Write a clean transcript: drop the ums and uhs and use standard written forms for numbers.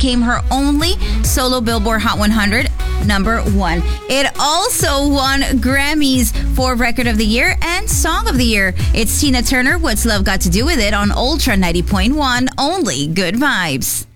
became her only solo Billboard Hot 100 number one. It also won Grammys for Record of the Year and Song of the Year. It's Tina Turner, What's Love Got to Do with It on Ultra 90.1, only good vibes.